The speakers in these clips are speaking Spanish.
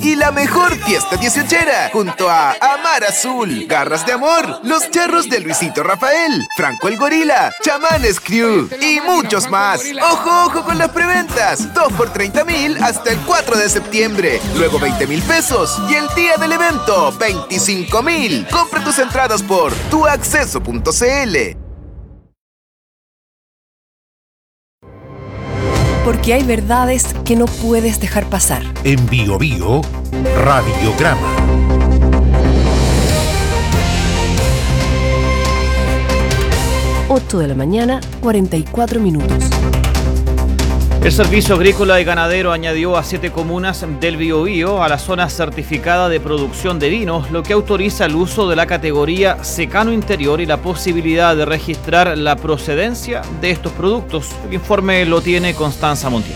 y la mejor fiesta 18era junto a Amar Azul, Garras de Amor, Los Charros de Luisito Rafael, Franco el Gorila, Chamanes Crew y muchos más. ¡Ojo, ojo con las preventas! 2 por 30,000 hasta el 4 de septiembre. Luego 20,000 pesos y el día del evento 25,000. Compra tus entradas por tuacceso.cl. Porque hay verdades que no puedes dejar pasar. En Bio Bio, Radiograma. Ocho de la mañana, 44 minutos. El Servicio Agrícola y Ganadero añadió a 7 comunas del Biobío a la zona certificada de producción de vinos, lo que autoriza el uso de la categoría secano interior y la posibilidad de registrar la procedencia de estos productos. El informe lo tiene Constanza Montiel.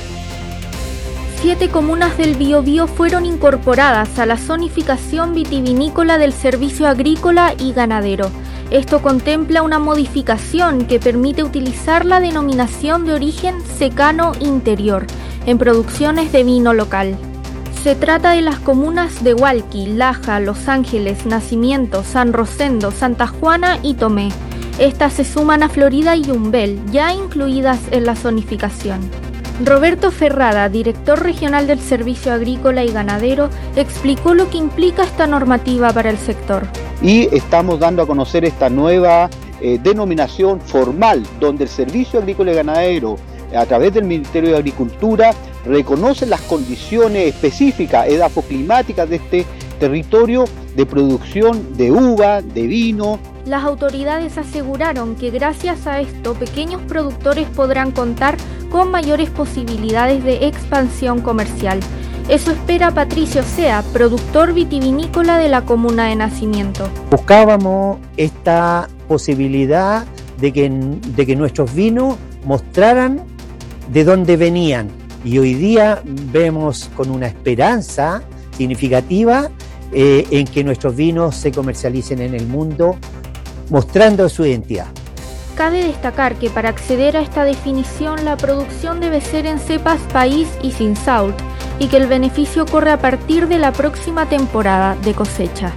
7 comunas del Biobío fueron incorporadas a la zonificación vitivinícola del Servicio Agrícola y Ganadero. Esto contempla una modificación que permite utilizar la denominación de origen secano interior en producciones de vino local. Se trata de las comunas de Hualqui, Laja, Los Ángeles, Nacimiento, San Rosendo, Santa Juana y Tomé. Estas se suman a Florida y Yumbel, ya incluidas en la zonificación. Roberto Ferrada, director regional del Servicio Agrícola y Ganadero, explicó lo que implica esta normativa para el sector. Y estamos dando a conocer esta nueva denominación formal, donde el Servicio Agrícola y Ganadero, a través del Ministerio de Agricultura, reconoce las condiciones específicas edafoclimáticas de este territorio de producción de uva, de vino. Las autoridades aseguraron que gracias a esto pequeños productores podrán contar con mayores posibilidades de expansión comercial. Eso espera Patricio Sea, productor vitivinícola de la comuna de Nacimiento. Buscábamos esta posibilidad de que nuestros vinos mostraran de dónde venían, y hoy día vemos con una esperanza significativa en que nuestros vinos se comercialicen en el mundo mostrando su identidad. Cabe destacar que para acceder a esta definición la producción debe ser en cepas país y sin salt, y que el beneficio corre a partir de la próxima temporada de cosecha.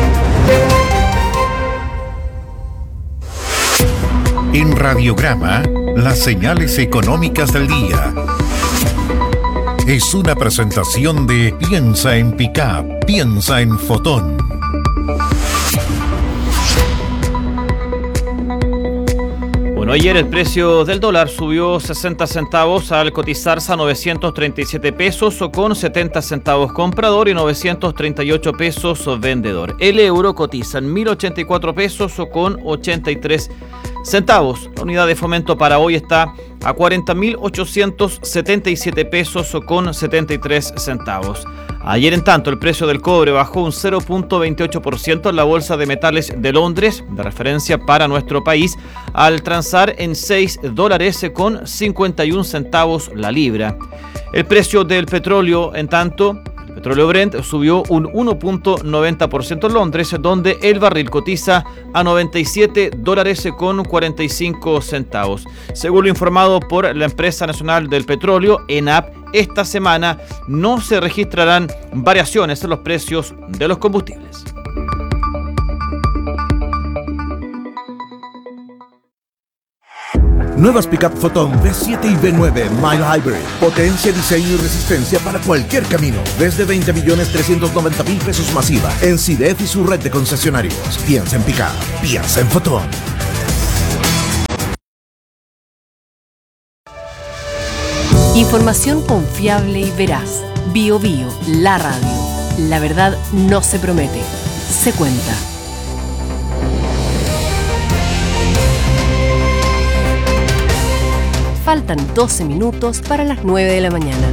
En Radiograma, las señales económicas del día. Es una presentación de Piensa en Pickup, piensa en Fotón. Bueno, ayer el precio del dólar subió 60 centavos al cotizarse a 937 pesos con 70 centavos comprador y 938 pesos vendedor. El euro cotiza en 1.084 pesos con 83 centavos. La unidad de fomento para hoy está a 40.877 pesos con 73 centavos. Ayer, en tanto, el precio del cobre bajó un 0.28% en la Bolsa de Metales de Londres, de referencia para nuestro país, al transar en $6 con 51 centavos la libra. El precio del petróleo, en tanto, el petróleo Brent subió un 1.90% en Londres, donde el barril cotiza a $97 con 45 centavos. Según lo informado por la Empresa Nacional del Petróleo, ENAP, esta semana no se registrarán variaciones en los precios de los combustibles. Nuevas Pickup Photon V7 y V9 Mild Hybrid. Potencia, diseño y resistencia para cualquier camino. Desde 20.390.000 pesos masiva en CIDEF y su red de concesionarios. Piensa en Pickup. Piensa en Photon. Información confiable y veraz. Bio Bio, la radio. La verdad no se promete, se cuenta. Faltan 12 minutos para las 9 de la mañana.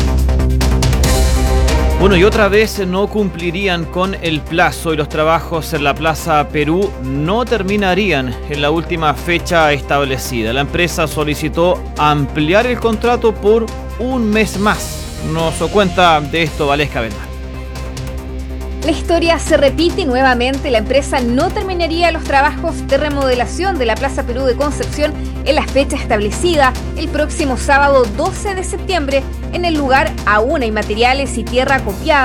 Bueno, y otra vez no cumplirían con el plazo y los trabajos en la Plaza Perú no terminarían en la última fecha establecida. La empresa solicitó ampliar el contrato por un mes más. Nos cuenta de esto Valesca Belmar. La historia se repite y nuevamente la empresa no terminaría los trabajos de remodelación de la Plaza Perú de Concepción en la fecha establecida el próximo sábado 12 de septiembre. En el lugar aún hay materiales y tierra copiada,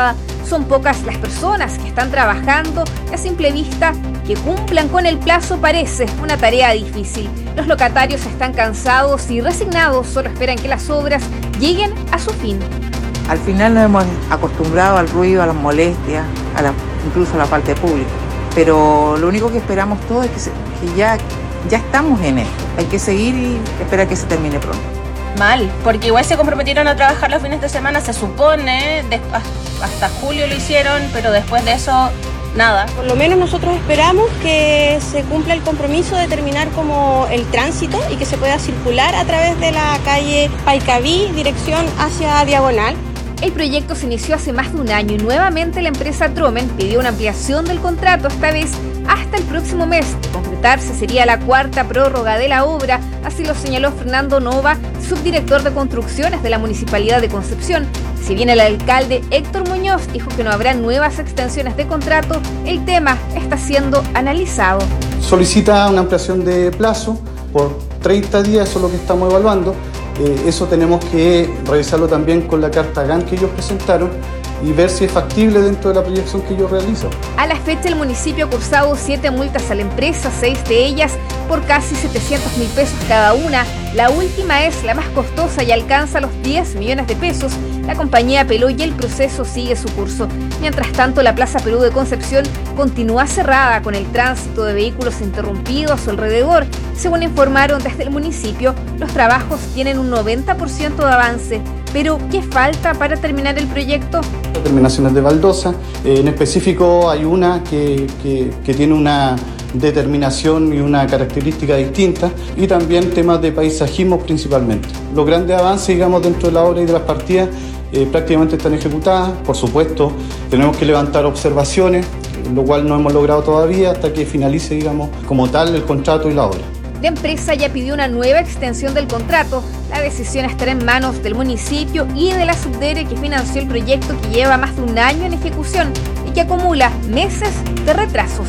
Son pocas las personas que están trabajando y a simple vista que cumplan con el plazo parece una tarea difícil. Los locatarios están cansados y resignados, solo esperan que las obras lleguen a su fin. Al final nos hemos acostumbrado al ruido, a las molestias, incluso a la falta de público. Pero lo único que esperamos todos es que ya estamos en esto. Hay que seguir y esperar que se termine pronto. Mal, porque igual se comprometieron a trabajar los fines de semana, se supone, hasta julio lo hicieron, pero después de eso, nada. Por lo menos nosotros esperamos que se cumpla el compromiso de terminar como el tránsito y que se pueda circular a través de la calle Paicaví, dirección hacia Diagonal. El proyecto se inició hace más de un año y nuevamente la empresa Tromen pidió una ampliación del contrato, esta vez hasta el próximo mes. De completarse sería la cuarta prórroga de la obra, así lo señaló Fernando Nova, subdirector de construcciones de la Municipalidad de Concepción. Si bien el alcalde Héctor Muñoz dijo que no habrá nuevas extensiones de contrato, el tema está siendo analizado. Solicita una ampliación de plazo por 30 días, eso es lo que estamos evaluando. Eso tenemos que revisarlo también con la carta GAN que ellos presentaron y ver si es factible dentro de la proyección que ellos realizan. A la fecha, el municipio ha cursado 7 multas a la empresa, 6 de ellas por casi 700.000 pesos cada una. La última es la más costosa y alcanza los 10 millones de pesos. La compañía apeló y el proceso sigue su curso. Mientras tanto, la Plaza Perú de Concepción continúa cerrada con el tránsito de vehículos interrumpido a su alrededor. Según informaron desde el municipio, los trabajos tienen un 90% de avance. Pero, ¿qué falta para terminar el proyecto? Terminaciones de baldosa. En específico hay una que tiene una determinación y una característica distinta, y también temas de paisajismo principalmente. Los grandes avances, digamos, dentro de la obra y de las partidas prácticamente están ejecutadas. Por supuesto, tenemos que levantar observaciones, lo cual no hemos logrado todavía hasta que finalice, digamos, como tal el contrato y la obra. La empresa ya pidió una nueva extensión del contrato. La decisión estará en manos del municipio y de la Subdere, que financió el proyecto que lleva más de un año en ejecución y que acumula meses de retrasos.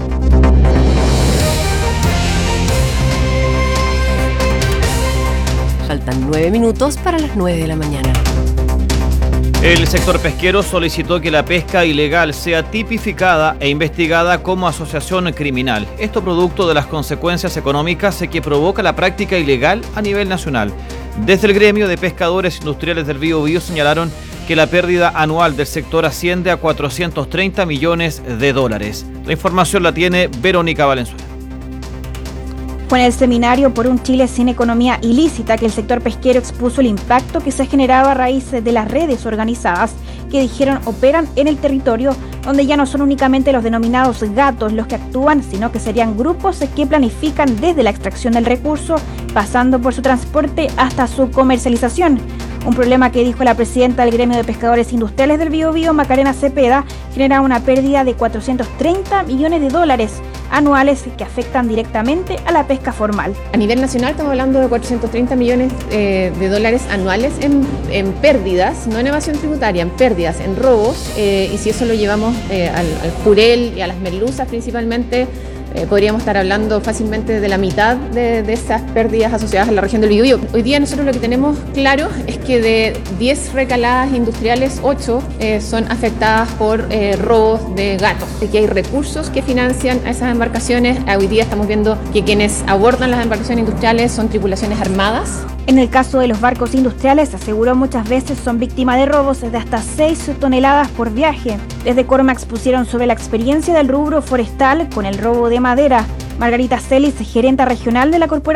Faltan 9 minutos para las 9 de la mañana. El sector pesquero solicitó que la pesca ilegal sea tipificada e investigada como asociación criminal. Esto producto de las consecuencias económicas que provoca la práctica ilegal a nivel nacional. Desde el gremio de pescadores industriales del Biobío señalaron que la pérdida anual del sector asciende a 430 millones de dólares. La información la tiene Verónica Valenzuela. Fue en el seminario por un Chile sin economía ilícita que el sector pesquero expuso el impacto que se generaba a raíz de las redes organizadas que dijeron operan en el territorio, donde ya no son únicamente los denominados gatos los que actúan, sino que serían grupos que planifican desde la extracción del recurso, pasando por su transporte hasta su comercialización. Un problema que, dijo la presidenta del gremio de pescadores industriales del Biobío, Macarena Cepeda, genera una pérdida de 430 millones de dólares anuales que afectan directamente a la pesca formal. A nivel nacional estamos hablando de 430 millones de dólares anuales en pérdidas, no en evasión tributaria, en pérdidas, en robos, y si eso lo llevamos al jurel y a las merluzas principalmente, podríamos estar hablando fácilmente de la mitad de esas pérdidas asociadas a la región del Biobío. Hoy día nosotros lo que tenemos claro es que de 10 recaladas industriales, 8 son afectadas por robos de gatos, y que hay recursos que financian a esas embarcaciones. Hoy día estamos viendo que quienes abordan las embarcaciones industriales son tripulaciones armadas. En el caso de los barcos industriales, aseguró, muchas veces son víctimas de robos de hasta 6 toneladas por viaje. Desde Cormax pusieron sobre la experiencia del rubro forestal con el robo de madera. Margarita Celis, gerenta regional de la corporación,